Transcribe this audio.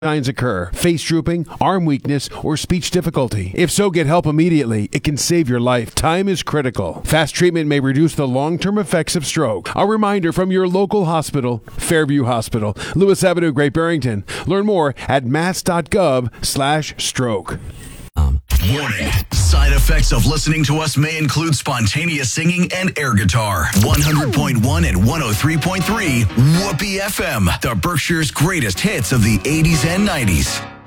signs occur: face drooping, arm weakness, or speech difficulty. If so, get help immediately. It can save your life. Time is critical. Fast treatment may reduce the long-term effects of stroke. A reminder from your local hospital, Fairview Hospital, Lewis Avenue, Great Barrington. Learn more at mass.gov/stroke. Warning. Side effects of listening to us may include spontaneous singing and air guitar. 100.1 and 103.3 Whoopee FM, the Berkshire's greatest hits of the 80s and 90s.